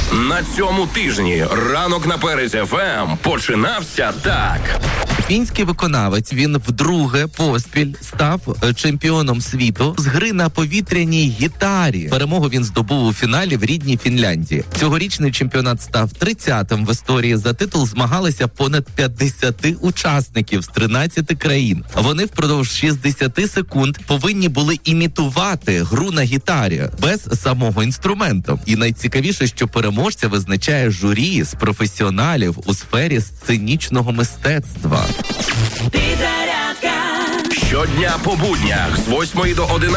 На цьому тижні ранок на Перезі ФМ починався так. Фінський виконавець, він вдруге поспіль став чемпіоном світу з гри на повітряній гітарі. Перемогу він здобув у фіналі в рідній Фінляндії. Цьогорічний чемпіонат став 30-м в історії. За титул змагалися понад 50 учасників з 13 країн. Вони впродовж 60 секунд повинні були імітувати гру на гітарі без самого інструменту. І найцікавіше, що переможця визначає журі з професіоналів у сфері сценічного мистецтва. Щодня по буднях з 8 до 11